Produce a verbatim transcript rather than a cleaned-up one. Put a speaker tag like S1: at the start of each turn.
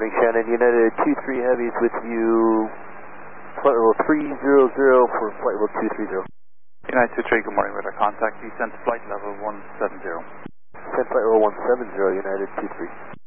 S1: morning, Shannon. United two three Heavy's with you. Flight level three zero zero for flight level two three zero.
S2: United two three, good morning. Radar contact. Descent flight level one seven zero.
S1: Descent flight level one seven zero, United two three.